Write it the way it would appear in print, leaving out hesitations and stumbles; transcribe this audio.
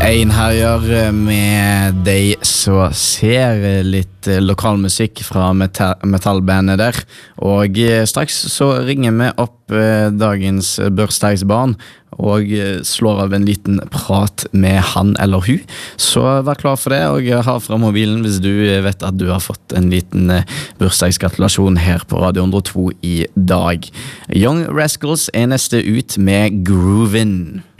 En herjer med de som ser litt lokalmusikk fra metallbandet der. Og straks så ringer vi opp dagens bursdagsbarn og slår av en liten prat med han eller hun. Så vær klar for det, og ha fra mobilen hvis du vet at du har fått en liten bursdagsgratulasjon her på Radio 102 i dag. Young Rascals neste ut med Groovin'.